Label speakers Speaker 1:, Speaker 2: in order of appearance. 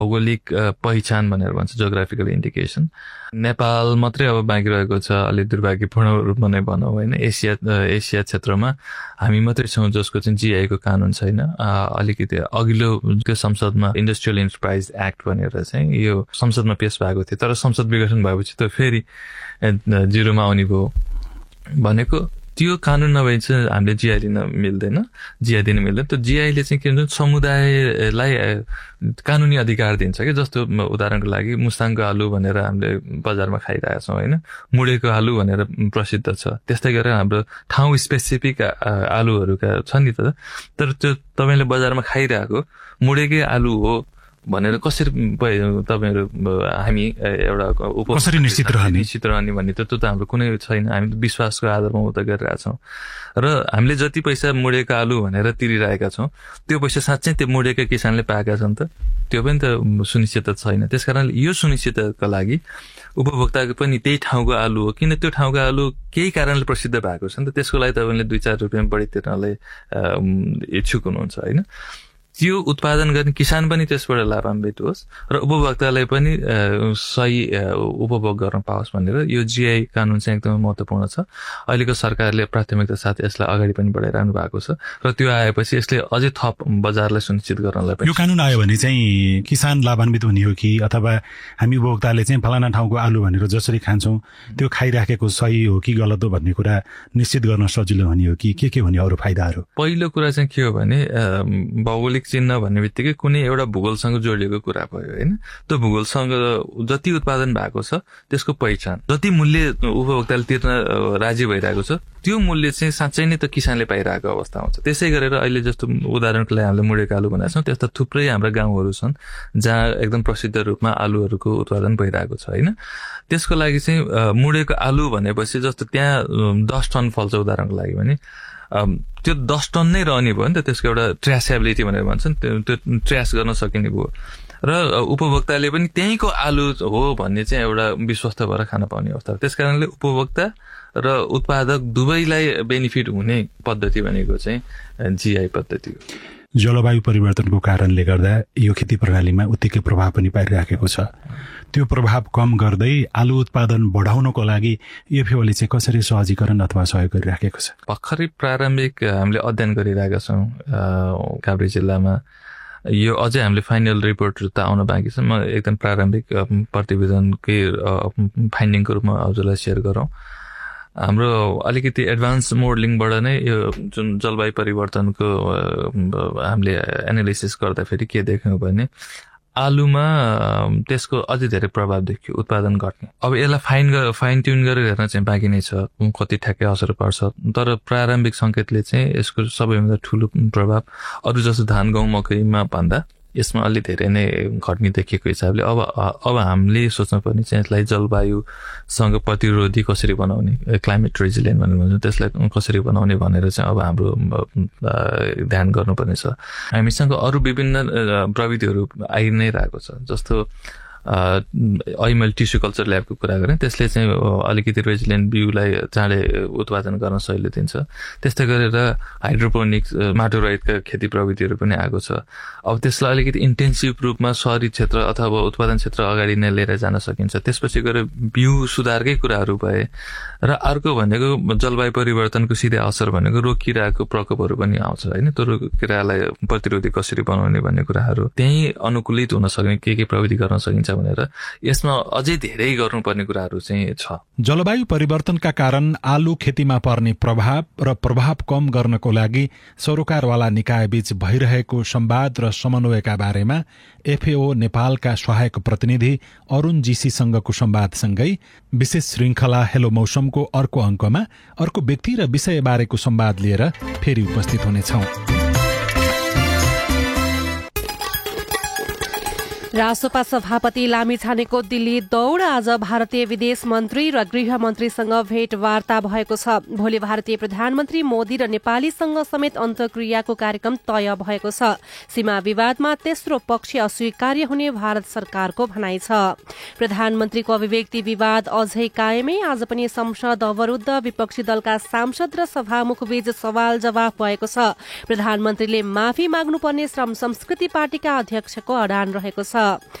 Speaker 1: भौगोलिक पहिचान भनेर भन्छ, जियोग्राफिकल इन्डिकेसन। नेपाल मात्रै अब बाँकी रहेको छ, अलि दुर्भाग्यपूर्ण रूपमा नै भनौँ होइन। एसिया क्षेत्रमा हामी मात्रै छौँ जसको चाहिँ जिआईको कानुन छैन। अलिकति अघिल्लो त्यो संसदमा इन्डस्ट्रियल इन्टरप्राइज एक्ट भनेर चाहिँ यो संसदमा पेश भएको थियो, तर संसद विघटन भएपछि त फेरि जिरोमा आउने भयो। भनेको त्यो कानुन नभए चाहिँ हामीले जिआई लिन मिल्दैन, जिआई दिन मिल्दैन। त्यो जिआईले चाहिँ के भन्छ, समुदायलाई कानुनी अधिकार दिन्छ कि। जस्तो उदाहरणको लागि मुस्ताङको आलु भनेर हामीले बजारमा खाइरहेका छौँ होइन, मुडेको आलु भनेर प्रसिद्ध छ। त्यस्तै गरेर हाम्रो ठाउँ स्पेसिफिक आलुहरूका छ नि त, तर त्यो तपाईँले बजारमा खाइरहेको मुडेकै आलु हो भनेर कसरी तपाईँहरू हामी एउटा
Speaker 2: कसरी निश्चित
Speaker 1: रहने भन्ने त त्यो त हाम्रो कुनै छैन। हामी विश्वासको आधारमा उ त गरिरहेका छौँ र हामीले जति पैसा मुडेको आलु भनेर तिरिरहेका छौँ त्यो पैसा साँच्चै त्यो मुडेकै किसानले पाएका छन् त, त्यो पनि त सुनिश्चित छैन। त्यस कारणले यो सुनिश्चितका लागि उपभोक्ताको पनि त्यही ठाउँको आलु हो, किन त्यो ठाउँको आलु केही कारणले प्रसिद्ध भएको छ नि त, त्यसको लागि तपाईँले 2-4 रुपियाँ बढी तिर्नलाई इच्छुक हुनुहुन्छ होइन। त्यो उत्पादन गर्ने किसान पनि त्यसबाट लाभान्वित होस् र उपभोक्तालाई पनि सही उपभोग गर्न पाओस् भनेर यो जिआई कानुन चाहिँ एकदमै महत्त्वपूर्ण छ। अहिलेको सरकारले प्राथमिकता साथ यसलाई अगाडि पनि बढाइरहनु भएको छ र त्यो आएपछि यसले अझै थप बजारलाई सुनिश्चित गर्नलाई पनि।
Speaker 2: यो कानुन आयो भने चाहिँ किसान लाभान्वित हुने हो कि अथवा हामी उपभोक्ताले चाहिँ फलाना ठाउँको आलु भनेर जसरी खान्छौँ त्यो खाइराखेको सही हो कि गलत हो भन्ने कुरा निश्चित गर्न सजिलो हुने हो कि के हुने अरू फाइदाहरू?
Speaker 1: पहिलो कुरा चाहिँ के हो भने भौगोलिक चिन्ह भन्ने बित्तिकै कुनै एउटा भूगोलसँग जोडिएको कुरा भयो होइन। त्यो भूगोलसँग जति उत्पादन भएको छ त्यसको पहिचान, जति मूल्य उपभोक्ताले तिर्न राजी भइरहेको छ त्यो मूल्य चाहिँ साँच्चै नै त किसानले पाइरहेको अवस्था हुन्छ। त्यसै गरेर अहिले जस्तो उदाहरणको लागि हामीले मुडेको आलु भनेका छौँ, त्यस्ता थुप्रै हाम्रा गाउँहरू छन् जहाँ एकदम प्रसिद्ध रूपमा आलुहरूको उत्पादन भइरहेको छ होइन। त्यसको लागि चाहिँ मुडेको आलु भनेपछि जस्तो त्यहाँ 10 टन फल्छ उदाहरणको लागि भने त्यो 10 टन नै रहने भयो नि त, त्यसको एउटा ट्रेसेबिलिटी भनेर भन्छन्, त्यो ट्रेस गर्न सकिने भयो र उपभोक्ताले पनि त्यहीँको आलु हो भन्ने चाहिँ एउटा विश्वस्त भएर खान पाउने अवस्था। त्यस कारणले उपभोक्ता र उत्पादक दुवैलाई बेनिफिट हुने पद्धति भनेको चाहिँ जिआई पद्धति हो।
Speaker 2: जलवायु परिवर्तनको कारणले गर्दा यो खेती प्रणालीमा उत्तिकै प्रभाव पनि पारिराखेको छ। त्यो प्रभाव कम गर्दै आलु उत्पादन बढाउनको लागि एफएओले चाहिँ कसरी सहजीकरण अथवा सहयोग गरिराखेको छ?
Speaker 1: भर्खरै प्रारम्भिक हामीले अध्ययन गरिरहेका छौँ काभ्रे जिल्लामा। यो अझै हामीले फाइनल रिपोर्टहरू त आउन बाँकी छ। म एकदम प्रारम्भिक प्रतिवेदनकै फाइन्डिङको रूपमा हजुरलाई सेयर गरौँ। हाम्रो अलिकति एडभान्स मोडलिङबाट नै यो जुन जलवायु परिवर्तनको हामीले एनालिसिस गर्दाखेरि के देख्यौँ भने आलुमा त्यसको अझै धेरै प्रभाव देखियो, उत्पादन घट्ने। अब यसलाई फाइन ट्युन गरेर हेर्न चाहिँ बाँकी नै छ कति ठ्याक्कै असर पर्छ, तर प्रारम्भिक सङ्केतले चाहिँ यसको सबैभन्दा ठुलो प्रभाव अरू जस्तो धान गहुँ मकैमा भन्दा यसमा अलि धेरै नै घट्ने देखिएको हिसाबले अब हामीले सोच्नुपर्ने चाहिँ यसलाई जलवायुसँग प्रतिरोधी कसरी बनाउने, क्लाइमेट रेजिलियन्ट भनेर भन्छ, त्यसलाई कसरी बनाउने भनेर चाहिँ अब हाम्रो ध्यान गर्नुपर्ने छ। हामीसँग अरू विभिन्न प्रविधिहरू आइ नै रहेको छ, जस्तो अहिले टिस्यु कल्चर ल्याबको कुरा गरेँ, त्यसले चाहिँ अलिकति रेजिलियन्ट बिउलाई चाँडै उत्पादन गर्न सजिलो दिन्छ। त्यस्तै गरेर हाइड्रोपोनिक्स माटो रहितका खेती प्रविधिहरू पनि आएको छ। अब त्यसलाई अलिकति इन्टेन्सिभ रूपमा सहरी क्षेत्र अथवा उत्पादन क्षेत्र अगाडि नै लिएर जान सकिन्छ। त्यसपछि गएर बिउ सुधारकै कुराहरू भए र अर्को भनेको जलवायु परिवर्तनको सिधै असर भनेको रोग किराको प्रकोपहरू पनि आउँछ होइन। त्यो रोग किरालाई प्रतिरोधी कसरी बनाउने भन्ने कुराहरू त्यहीँ अनुकूलित हुन सक्ने के प्रविधि गर्न सकिन्छ भनेर यसमा अझै धेरै गर्नुपर्ने कुराहरू चाहिँ छ।
Speaker 2: जलवायु परिवर्तनका कारण आलु खेतीमा पर्ने प्रभाव र प्रभाव कम गर्नको लागि सरोकारवाला निकायबीच भइरहेको संवाद र समन्वयका बारेमा एफएओ नेपालका सहायक प्रतिनिधि अरुण जीसीसँगको संवादसँगै विशेष श्रृङ्खला हेलो मौसमको अर्को अङ्कमा अर्को व्यक्ति र विषयबारेको संवाद लिएर फेरि उपस्थित हुनेछौं।
Speaker 3: रासोपा सभापति लामिछानेको दिल्ली दौड आज भारतीय विदेश मन्त्री र गृह मन्त्रीसँग भेटवार्ता भएको छ। भोलि भारतीय प्रधानमन्त्री मोदी र नेपालीसँग समेत अन्तर्क्रियाको कार्यक्रम तय भएको छ। सीमा विवादमा तेस्रो पक्ष अस्वीकार्य हुने भारत सरकारको भनाइ छ। प्रधानमन्त्रीको अभिव्यक्ति विवाद अझै कायमै। आज पनि संसद अवरुद्ध, विपक्षी दलका सांसद र सभामुख बीच सवाल जवाफ भएको छ। प्रधानमन्त्रीले माफी माग्नुपर्ने श्रम संस्कृति पार्टीका अध्यक्षको अडान रहेको छ। छ।